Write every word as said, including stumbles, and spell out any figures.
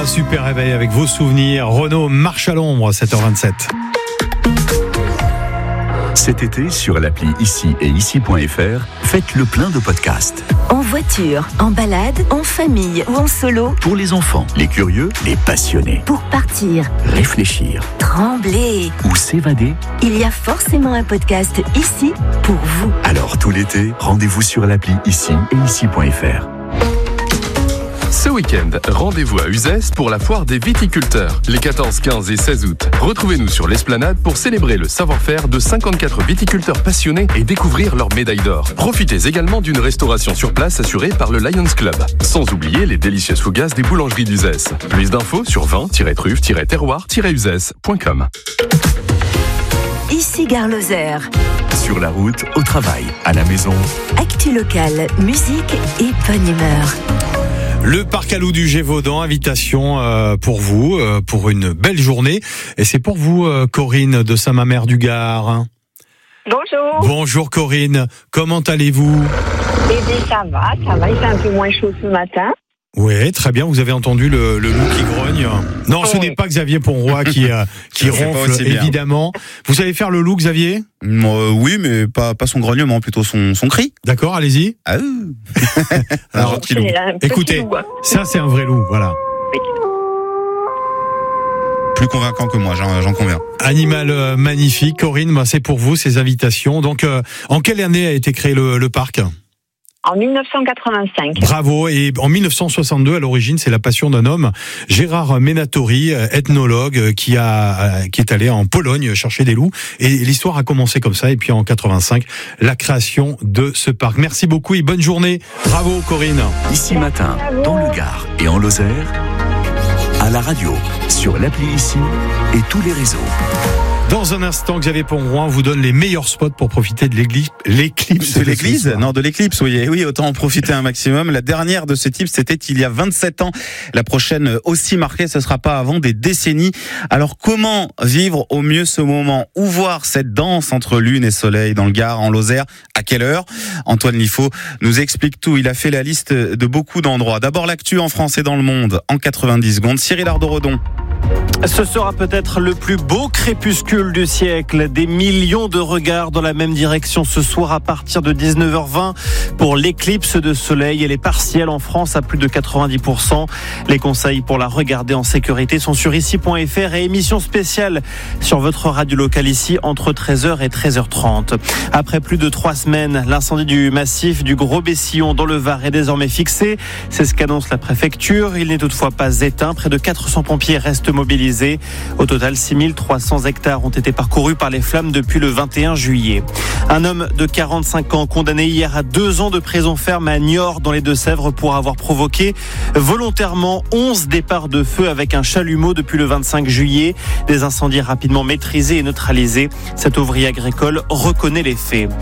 super réveil avec vos souvenirs. Renaud marche à l'ombre, sept heures vingt-sept. Cet été, sur l'appli Ici et Ici point F R, faites le plein de podcasts. En voiture, en balade, en famille ou en solo. Pour les enfants, les curieux, les passionnés. Pour partir, réfléchir, trembler ou s'évader. Il y a forcément un podcast ici pour vous. Alors tout l'été, rendez-vous sur l'appli Ici et Ici point F R. Ce week-end, rendez-vous à Uzès pour la foire des viticulteurs, les quatorze, quinze et seize août. Retrouvez-nous sur l'Esplanade pour célébrer le savoir-faire de cinquante-quatre viticulteurs passionnés et découvrir leur médaille d'or. Profitez également d'une restauration sur place assurée par le Lions Club. Sans oublier les délicieuses fougasses des boulangeries d'Uzès. Plus d'infos sur vin tiret truffe tiret terroir tiret uzès point com. Ici Gare Lozère. Sur la route, au travail, à la maison. Actu locale, musique et bonne humeur. Le parc à loups du Gévaudan, invitation euh, pour vous, euh, pour une belle journée. Et c'est pour vous, euh, Corinne de Saint-Mamère-du-Gard. Bonjour. Bonjour Corinne, comment allez-vous ? Eh bien, ça va, ça va, il fait un peu moins chaud ce matin. Oui, très bien, vous avez entendu le, le loup qui grogne. Non, ce oui. n'est pas Xavier Ponroy qui, euh, qui ronfle, évidemment. Vous savez faire le loup, Xavier ? euh, Oui, mais pas, pas son grognement, plutôt son, son cri. D'accord, allez-y. Ah, Alors, gentil loup. Écoutez, loup. ça c'est un vrai loup, voilà. Plus convaincant que moi, j'en, j'en conviens. Animal euh, magnifique, Corinne, bah, c'est pour vous ces invitations. Donc, euh, en quelle année a été créé le, le parc ? En dix-neuf cent quatre-vingt-cinq. Bravo. Et en dix-neuf cent soixante-deux, à l'origine, c'est la passion d'un homme, Gérard Menatori, ethnologue, qui a qui est allé en Pologne chercher des loups. Et l'histoire a commencé comme ça. Et puis en quatre-vingt-cinq, la création de ce parc. Merci beaucoup et bonne journée. Bravo, Corinne. Ici matin, dans le Gard et en Lozère, à la radio, sur l'appli Ici et tous les réseaux. Dans un instant, Xavier Ponroy vous donne les meilleurs spots pour profiter de l'église. L'éclipse de l'église de Non, de l'éclipse, oui. Oui, autant en profiter un maximum. La dernière de ce type, c'était il y a vingt-sept ans. La prochaine aussi marquée, ce sera pas avant des décennies. Alors, comment vivre au mieux ce moment ? Où voir cette danse entre lune et soleil dans le Gard, en Lozère ? À quelle heure ? Antoine Liffaut nous explique tout. Il a fait la liste de beaucoup d'endroits. D'abord, l'actu en France et dans le monde, en quatre-vingt-dix secondes. Cyril Ardo-Redon. Ce sera peut-être le plus beau crépuscule du siècle. Des millions de regards dans la même direction ce soir à partir de dix-neuf heures vingt pour l'éclipse de soleil. Elle est partielle en France à plus de quatre-vingt-dix pour cent. Les conseils pour la regarder en sécurité sont sur ici point F R et émission spéciale sur votre radio locale ici entre treize heures et treize heures trente. Après plus de trois semaines, l'incendie du massif du Gros Bessillon dans le Var est désormais fixé. C'est ce qu'annonce la préfecture. Il n'est toutefois pas éteint. Près de quatre cents pompiers restent mobilisés. Au total, six mille trois cents hectares ont été parcourus par les flammes depuis le vingt et un juillet. Un homme de quarante-cinq ans condamné hier à deux ans de prison ferme à Niort dans les Deux-Sèvres pour avoir provoqué volontairement onze départs de feu avec un chalumeau depuis le vingt-cinq juillet. Des incendies rapidement maîtrisés et neutralisés. Cet ouvrier agricole reconnaît les faits.